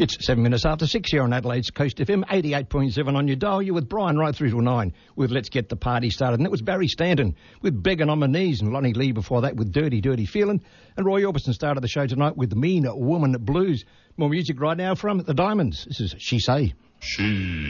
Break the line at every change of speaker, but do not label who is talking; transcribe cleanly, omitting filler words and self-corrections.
It's 7 minutes after 6 here on Adelaide's Coast FM, 88.7 on your dial. You're with Brian right through till 9 with Let's Get the Party Started. And it was Barry Stanton with Begging on My Knees, and Lonnie Lee before that with Dirty, Dirty Feeling. And Roy Orbison started the show tonight with the Mean Woman Blues. More music right now from the Diamonds. This is She Say.
She